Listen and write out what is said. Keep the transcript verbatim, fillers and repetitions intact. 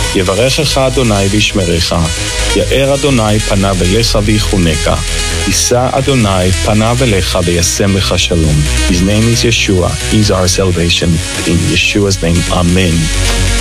יברכך אדוני וישמרך, יאר אדוני פניו אליך ויחונך, יישא אדוני פניו אליך וישם לך שלום. His name is Yeshua. He's our salvation. In Yeshua's name, Amen.